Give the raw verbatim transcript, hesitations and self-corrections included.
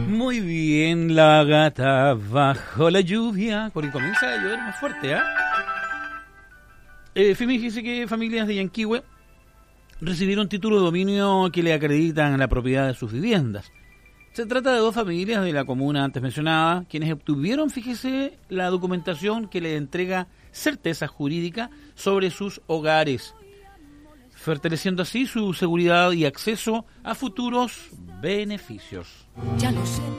Muy bien, la gata bajo la lluvia. Porque comienza a llover más fuerte, ¿eh? eh fíjese que familias de Yanquihue recibieron título de dominio que le acreditan la propiedad de sus viviendas. Se trata de dos familias de la comuna antes mencionada, quienes obtuvieron, fíjese, la documentación que le entrega certeza jurídica sobre sus hogares, fortaleciendo así su seguridad y acceso a futuros beneficios. Ya lo sé.